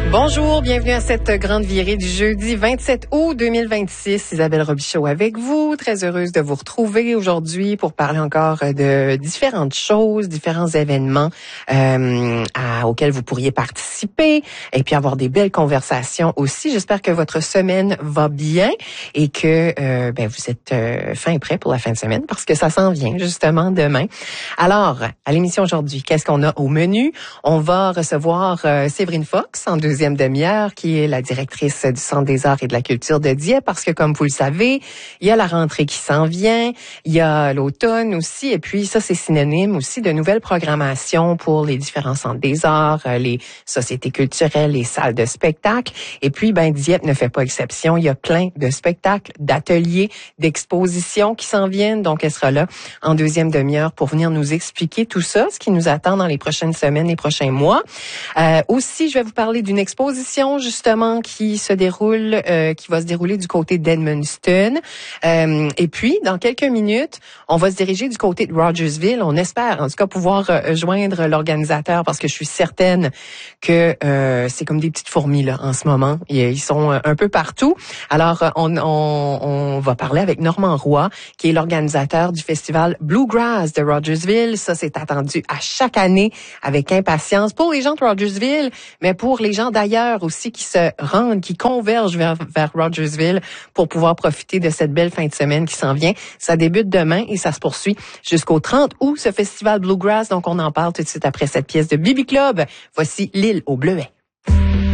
Bonjour, bienvenue à cette grande virée du jeudi 27 août 2026. Isabelle Robichaud avec vous. Très heureuse de vous retrouver aujourd'hui pour parler encore de différentes choses, différents événements auxquels vous pourriez participer et puis avoir des belles conversations aussi. J'espère que votre semaine va bien et que vous êtes fin et prêt pour la fin de semaine parce que ça s'en vient justement demain. Alors, à l'émission aujourd'hui, qu'est-ce qu'on a au menu? On va recevoir Séverine Fox en deuxième demi-heure, qui est la directrice du Centre des arts et de la culture de Dieppe, parce que, comme vous le savez, il y a la rentrée qui s'en vient, il y a l'automne aussi, et puis ça, c'est synonyme aussi de nouvelles programmations pour les différents centres des arts, les sociétés culturelles, les salles de spectacle. Et puis, Dieppe ne fait pas exception. Il y a plein de spectacles, d'ateliers, d'expositions qui s'en viennent. Donc, elle sera là en deuxième demi-heure pour venir nous expliquer tout ça, ce qui nous attend dans les prochaines semaines, les prochains mois. Aussi, je vais vous parler d'une exposition justement qui va se dérouler du côté d'Edmundston. Et puis, dans quelques minutes, on va se diriger du côté de Rogersville. On espère, en tout cas, pouvoir joindre l'organisateur parce que je suis certaine que c'est comme des petites fourmis là en ce moment. Ils sont un peu partout. Alors, on va parler avec Normand Roy, qui est l'organisateur du festival Bluegrass de Rogersville. Ça, c'est attendu à chaque année avec impatience pour les gens de Rogersville, mais pour les gens d'ailleurs aussi qui se rendent, qui convergent vers Rogersville pour pouvoir profiter de cette belle fin de semaine qui s'en vient. Ça débute demain et ça se poursuit jusqu'au 30 août, ce festival Bluegrass. Donc, on en parle tout de suite après cette pièce de Bibi Club. Voici L'île aux bleuets.